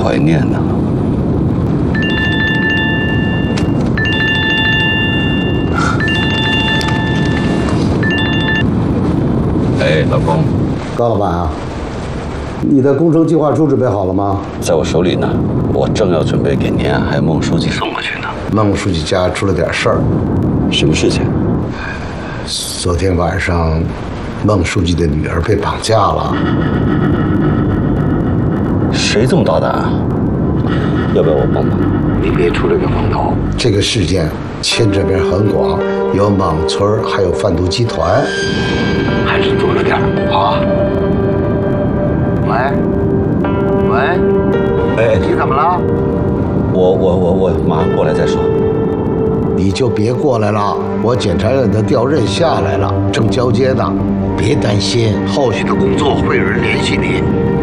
怀念呢。哎，老公， 高老板啊，你的工程计划书准备好了吗？ 在我手里呢，我正要准备给您还有孟书记送过去呢。 孟书记家出了点事儿， 什么事情？ 昨天晚上，孟书记的女儿被绑架了。 谁这么大胆啊？要不要我帮忙？ 你别出这个风头。这个事件牵扯面很广，有莽村，还有贩毒集团，还是做着点啊。喂， 哎， 你怎么了？ 我马上过来再说。 你就别过来了，我检察院的调任下来了，正交接呢。别担心，后续的工作会有人联系你。